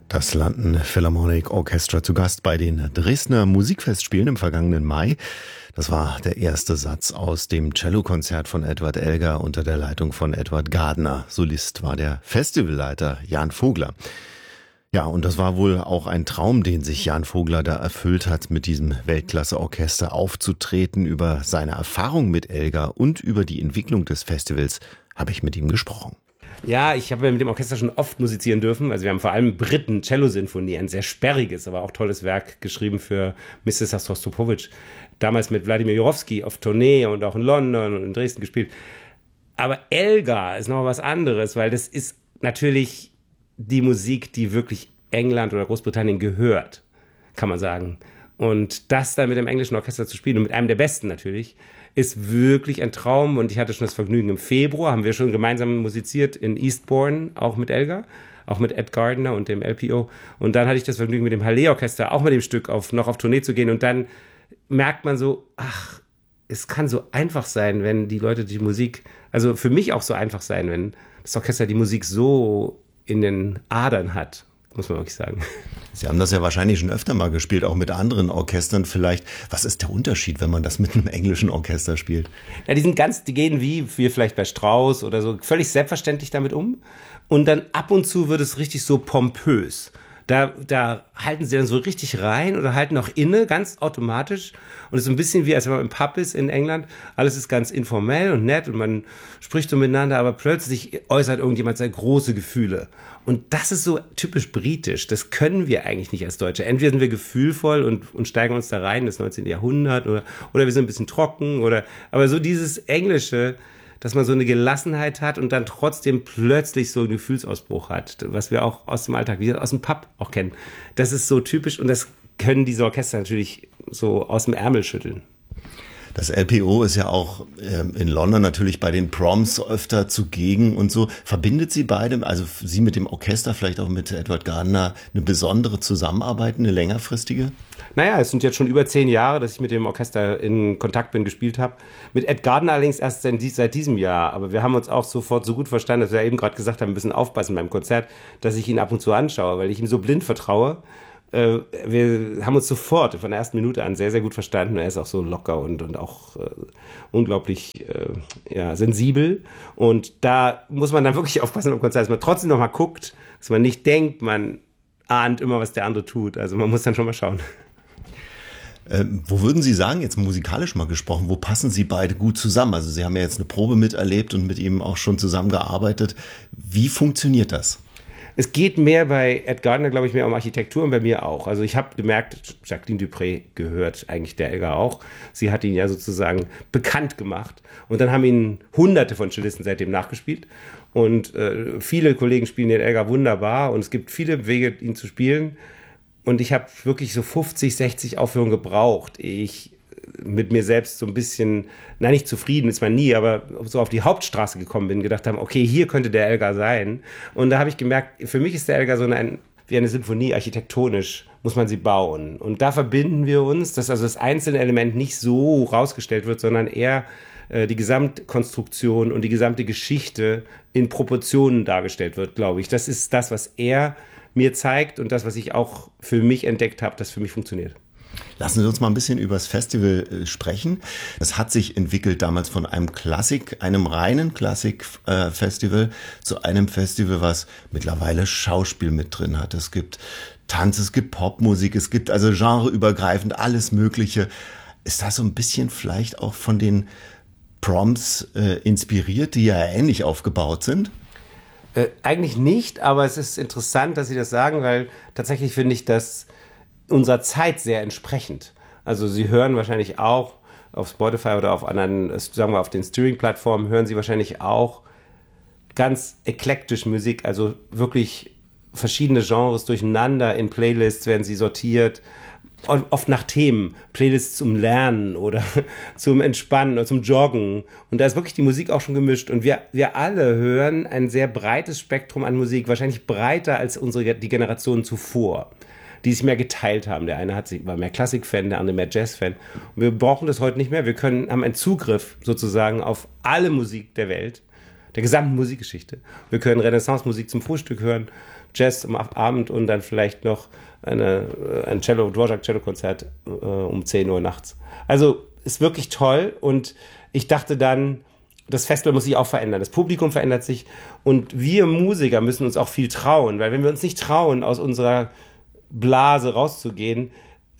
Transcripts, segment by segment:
Das London Philharmonic Orchestra zu Gast bei den Dresdner Musikfestspielen im vergangenen Mai. Das war der erste Satz aus dem Cellokonzert von Edward Elgar unter der Leitung von Edward Gardner. Solist war der Festivalleiter Jan Vogler. Ja, und das war wohl auch ein Traum, den sich Jan Vogler da erfüllt hat, mit diesem Weltklasse-Orchester aufzutreten. Über seine Erfahrung mit Elgar und über die Entwicklung des Festivals habe ich mit ihm gesprochen. Ja, ich habe mit dem Orchester schon oft musizieren dürfen. Also wir haben vor allem Britten Cello-Sinfonie, ein sehr sperriges, aber auch tolles Werk geschrieben für Mrs. Rostropovich. Damals mit Wladimir Jurowski auf Tournee und auch in London und in Dresden gespielt. Aber Elgar ist noch was anderes, weil das ist natürlich die Musik, die wirklich England oder Großbritannien gehört, kann man sagen. Und das dann mit dem englischen Orchester zu spielen und mit einem der Besten natürlich, ist wirklich ein Traum. Und ich hatte schon das Vergnügen, im Februar haben wir schon gemeinsam musiziert in Eastbourne, auch mit Elgar, auch mit Ed Gardner und dem LPO. Und dann hatte ich das Vergnügen, mit dem Halle-Orchester auch mit dem Stück noch auf Tournee zu gehen. Und dann merkt man so, ach, es kann so einfach sein, wenn die Leute die Musik, also für mich auch so einfach sein, wenn das Orchester die Musik so in den Adern hat, muss man wirklich sagen. Sie haben das ja wahrscheinlich schon öfter mal gespielt, auch mit anderen Orchestern vielleicht. Was ist der Unterschied, wenn man das mit einem englischen Orchester spielt? Ja, die gehen wie wir vielleicht bei Strauss oder so, völlig selbstverständlich damit um. Und dann ab und zu wird es richtig so pompös. Da halten sie dann so richtig rein oder halten auch inne, ganz automatisch. Und es ist ein bisschen wie, als wenn man im Pub ist in England. Alles ist ganz informell und nett und man spricht so miteinander, aber plötzlich äußert irgendjemand seine große Gefühle. Und das ist so typisch britisch. Das können wir eigentlich nicht als Deutsche. Entweder sind wir gefühlvoll und steigen uns da rein, das 19. Jahrhundert, oder wir sind ein bisschen trocken, aber so dieses Englische, dass man so eine Gelassenheit hat und dann trotzdem plötzlich so einen Gefühlsausbruch hat, was wir auch aus dem Alltag, wie gesagt, aus dem Pub auch kennen. Das ist so typisch und das können diese Orchester natürlich so aus dem Ärmel schütteln. Das LPO ist ja auch in London natürlich bei den Proms öfter zugegen und so. Verbindet Sie beide, also Sie mit dem Orchester, vielleicht auch mit Edward Gardner, eine besondere Zusammenarbeit, eine längerfristige? Naja, es sind jetzt schon über 10 Jahre, dass ich mit dem Orchester in Kontakt bin, gespielt habe. Mit Ed Gardner allerdings erst seit diesem Jahr. Aber wir haben uns auch sofort so gut verstanden, dass wir eben gerade gesagt haben, ein bisschen aufpassen beim Konzert, dass ich ihn ab und zu anschaue, weil ich ihm so blind vertraue. Wir haben uns sofort von der ersten Minute an sehr, sehr gut verstanden. Er ist auch so locker und auch unglaublich sensibel. Und da muss man dann wirklich aufpassen beim Konzert, dass man trotzdem noch mal guckt, dass man nicht denkt, man ahnt immer, was der andere tut. Also man muss dann schon mal schauen. Wo würden Sie sagen, jetzt musikalisch mal gesprochen, wo passen Sie beide gut zusammen? Also Sie haben ja jetzt eine Probe miterlebt und mit ihm auch schon zusammengearbeitet. Wie funktioniert das? Es geht mehr bei Ed Gardner, glaube ich, mehr um Architektur und bei mir auch. Also ich habe gemerkt, Jacqueline Dupré gehört eigentlich der Elgar auch. Sie hat ihn ja sozusagen bekannt gemacht. Und dann haben ihn Hunderte von Cellisten seitdem nachgespielt. Und viele Kollegen spielen den Elgar wunderbar. Und es gibt viele Wege, ihn zu spielen. Und ich habe wirklich so 50, 60 Aufführungen gebraucht, ehe ich mit mir selbst so ein bisschen, nicht zufrieden ist man nie, aber so auf die Hauptstraße gekommen bin, gedacht haben, okay, hier könnte der Elgar sein. Und da habe ich gemerkt, für mich ist der Elgar so wie eine Sinfonie, architektonisch muss man sie bauen. Und da verbinden wir uns, dass also das einzelne Element nicht so rausgestellt wird, sondern eher die Gesamtkonstruktion und die gesamte Geschichte in Proportionen dargestellt wird, glaube ich. Das ist das, was er mir zeigt und das, was ich auch für mich entdeckt habe, das für mich funktioniert. Lassen Sie uns mal ein bisschen über das Festival sprechen. Das hat sich entwickelt damals von einem reinen Klassik-Festival zu einem Festival, was mittlerweile Schauspiel mit drin hat. Es gibt Tanz, es gibt Popmusik, es gibt also genreübergreifend alles Mögliche. Ist das so ein bisschen vielleicht auch von den Proms inspiriert, die ja ähnlich aufgebaut sind? Eigentlich nicht, aber es ist interessant, dass Sie das sagen, weil tatsächlich finde ich das unserer Zeit sehr entsprechend. Also Sie hören wahrscheinlich auch auf Spotify oder auf anderen, sagen wir auf den Streaming-Plattformen, hören Sie wahrscheinlich auch ganz eklektisch Musik, also wirklich verschiedene Genres durcheinander. In Playlists werden sie sortiert, oft nach Themen, Playlists zum Lernen oder zum Entspannen oder zum Joggen. Und da ist wirklich die Musik auch schon gemischt. Und wir alle hören ein sehr breites Spektrum an Musik, wahrscheinlich breiter als die Generationen zuvor, die sich mehr geteilt haben. Der eine war mehr Klassik-Fan, der andere mehr Jazz-Fan. Und wir brauchen das heute nicht mehr. Wir haben einen Zugriff sozusagen auf alle Musik der Welt der gesamten Musikgeschichte. Wir können Renaissance-Musik zum Frühstück hören, Jazz am Abend und dann vielleicht noch ein Dvorak-Cello-Konzert um 10 Uhr nachts. Also ist wirklich toll und ich dachte dann, das Festival muss sich auch verändern, das Publikum verändert sich und wir Musiker müssen uns auch viel trauen, weil wenn wir uns nicht trauen, aus unserer Blase rauszugehen,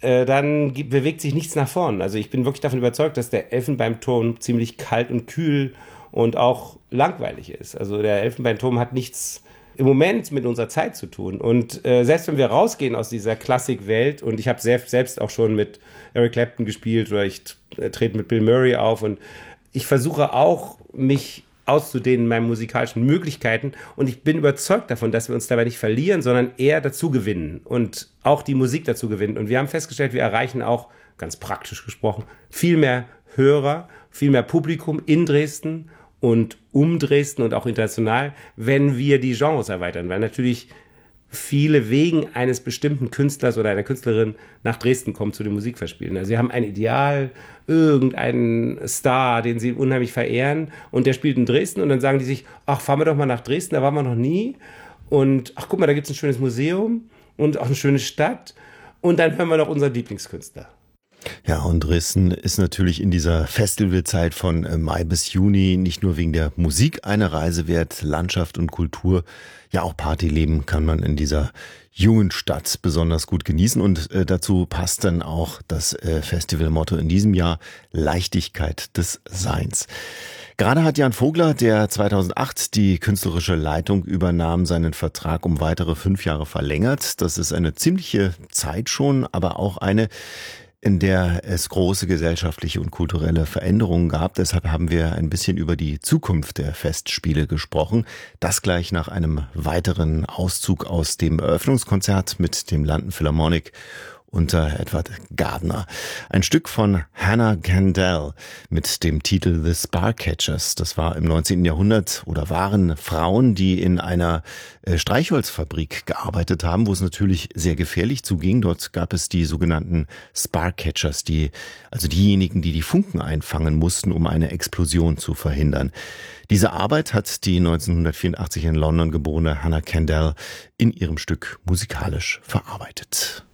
dann bewegt sich nichts nach vorn. Also ich bin wirklich davon überzeugt, dass der Elfenbeinturm ziemlich kalt und kühl und auch langweilig ist. Also der Elfenbeinturm hat nichts im Moment mit unserer Zeit zu tun. Und selbst wenn wir rausgehen aus dieser Klassikwelt, und ich habe selbst auch schon mit Eric Clapton gespielt oder ich trete mit Bill Murray auf und ich versuche auch, mich auszudehnen in meinen musikalischen Möglichkeiten und ich bin überzeugt davon, dass wir uns dabei nicht verlieren, sondern eher dazu gewinnen und auch die Musik dazu gewinnen. Und wir haben festgestellt, wir erreichen auch, ganz praktisch gesprochen, viel mehr Hörer, viel mehr Publikum in Dresden und um Dresden und auch international, wenn wir die Genres erweitern, weil natürlich viele wegen eines bestimmten Künstlers oder einer Künstlerin nach Dresden kommen zu den Musikfestspielen. Also sie haben ein Ideal, irgendeinen Star, den sie unheimlich verehren und der spielt in Dresden und dann sagen die sich, ach, fahren wir doch mal nach Dresden, da waren wir noch nie und ach, guck mal, da gibt es ein schönes Museum und auch eine schöne Stadt und dann hören wir noch unseren Lieblingskünstler. Ja, und Dresden ist natürlich in dieser Festivalzeit von Mai bis Juni nicht nur wegen der Musik eine Reise wert, Landschaft und Kultur, ja auch Partyleben kann man in dieser jungen Stadt besonders gut genießen und dazu passt dann auch das Festivalmotto in diesem Jahr, Leichtigkeit des Seins. Gerade hat Jan Vogler, der 2008 die künstlerische Leitung übernahm, seinen Vertrag um weitere 5 Jahre verlängert. Das ist eine ziemliche Zeit schon, aber auch eine, in der es große gesellschaftliche und kulturelle Veränderungen gab. Deshalb haben wir ein bisschen über die Zukunft der Festspiele gesprochen. Das gleich nach einem weiteren Auszug aus dem Eröffnungskonzert mit dem London Philharmonic unter Edward Gardner. Ein Stück von Hannah Kendall mit dem Titel The Sparcatchers. Das war im 19. Jahrhundert oder waren Frauen, die in einer Streichholzfabrik gearbeitet haben, wo es natürlich sehr gefährlich zuging. Dort gab es die sogenannten Sparcatchers, also diejenigen, die die Funken einfangen mussten, um eine Explosion zu verhindern. Diese Arbeit hat die 1984 in London geborene Hannah Kendall in ihrem Stück musikalisch verarbeitet.